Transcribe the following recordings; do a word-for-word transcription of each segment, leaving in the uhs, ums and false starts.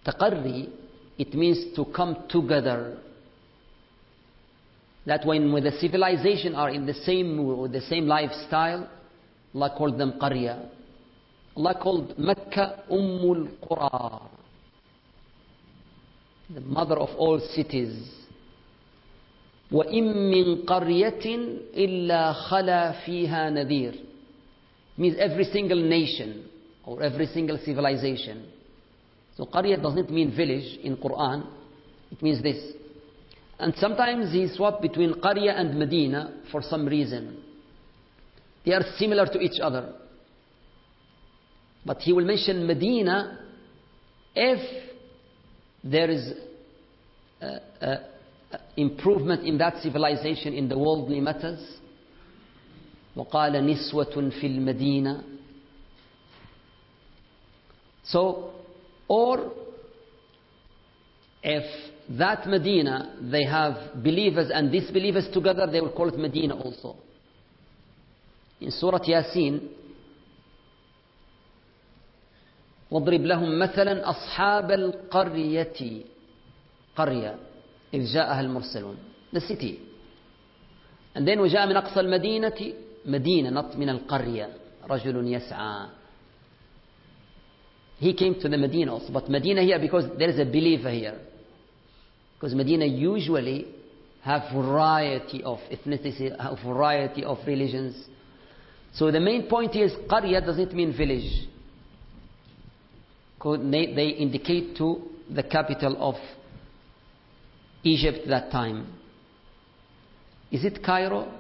Taqarri, it means to come together. That when, when the civilization are in the same mood or the same lifestyle, Allah called them Qarya. Allah called Mecca Ummul Qura, the mother of all cities. وَإِن مِّن قَرْيَةٍ إِلَّا خَلَا فِيهَا نَذِيرٌ. Means every single nation or every single civilization. So Qarya doesn't mean village in Quran. It means this. And sometimes he swapped between Qarya and Medina for some reason. They are similar to each other. But he will mention Medina if there is uh, uh, improvement in that civilization in the worldly matters. وَقَالَ نِسْوَةٌ فِي الْمَدِينَةِ. So, or if that Medina, they have believers and disbelievers together, they will call it Medina also. In Surah Yasin, وَاضْرِبْ لَهُمْ مَثَلًا أَصْحَابَ الْقَرْيَةِ قَرْيَةِ إِذْ جَاءَهَا الْمُرْسَلُونَ. The city. And then وَجَاءَ مِنْ أَقْصَى الْمَدِينَةِ, Medina, not من القرية, رَجُلٌ يَسْعَى. He came to the Medina also, but Medina here because there is a believer here. Because Medina usually have variety of ethnicity, a variety of religions. So the main point is Qarya doesn't mean village. They, they indicate to the capital of Egypt that time. Is it Cairo?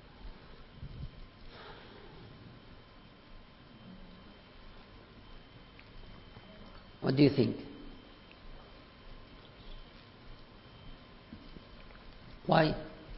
What do you think? Why?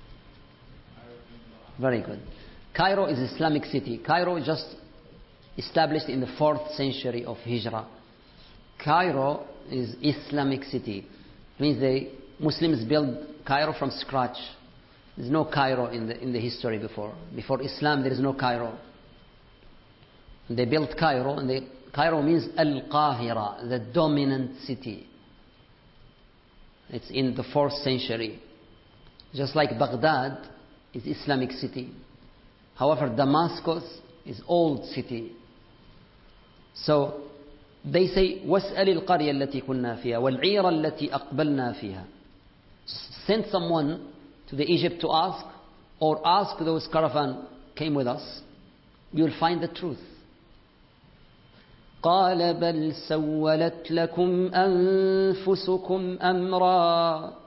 Very good. Cairo is an Islamic city. Cairo is just established in the fourth century of Hijrah. Cairo is Islamic city. It means the Muslims built Cairo from scratch. There's no Cairo in the, in the history before. Before Islam, there is no Cairo. They built Cairo, and they, Cairo means Al-Qahira, the dominant city. It's in the fourth century. Just like Baghdad is Islamic city. However, Damascus is old city. So they say, وَاسْأَلِ الْقَرْيَةَ الَّتِي كُنَّا فِيهَا وَالْعِيرَ الَّتِي أَقْبَلْنَا فِيهَا. Send someone to the Egypt to ask, or ask those caravan came with us. You will find the truth. قَالَ بَلْ سَوَّلَتْ لَكُمْ أَنفُسُكُمْ أَمْرًا